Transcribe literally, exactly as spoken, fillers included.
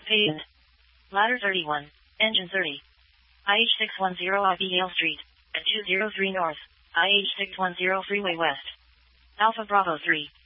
Paved. Ladder thirty-one. Engine thirty. I H six one zero I B Yale Street. At two oh three North. I H six one zero Freeway West. Alpha Bravo three.